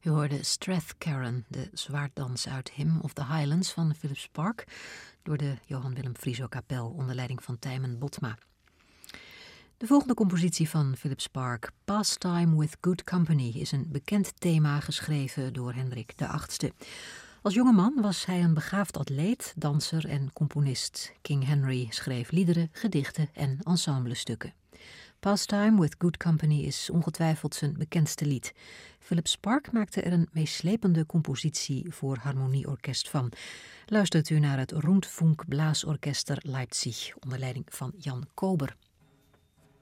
U hoorde Strathcairn, de zwaarddans uit Hymn of the Highlands van Philip Sparke, door de Johan Willem Frieso Kapel onder leiding van Tijmen Botma. De volgende compositie van Philip Sparke, Pastime with Good Company, is een bekend thema geschreven door Hendrik VIII. Als jonge man was hij een begaafd atleet, danser en componist. King Henry schreef liederen, gedichten en ensemblestukken. Pastime with Good Company is ongetwijfeld zijn bekendste lied. Philip Sparke maakte er een meeslepende compositie voor harmonieorkest van. Luistert u naar het Rundfunk Blaasorchester Leipzig onder leiding van Jan Kober.